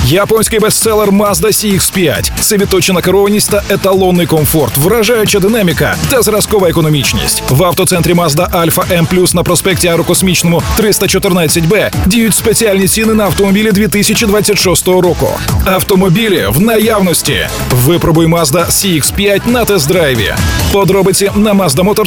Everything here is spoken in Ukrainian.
Японський бестселер Mazda CX-5 – це відточена керованість та еталонний комфорт, вражаюча динаміка та зразкова економічність. В автоцентрі Mazda Alfa M+, на проспекті Аерокосмічному 314Б діють спеціальні ціни на автомобілі 2026 року. Автомобілі в наявності. Випробуй Mazda CX-5 на тест-драйві. Подробиці на Mazda Motors